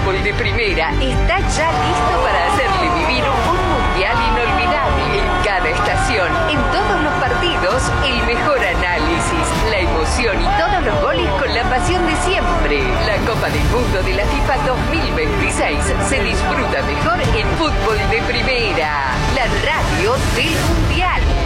Fútbol de Primera está ya listo para hacerle vivir un mundial inolvidable. En cada estación, en todos los partidos, el mejor análisis, la emoción y todos los goles con la pasión de siempre. La Copa del Mundo de la FIFA 2026 se disfruta mejor en Fútbol de Primera, la radio del Mundial.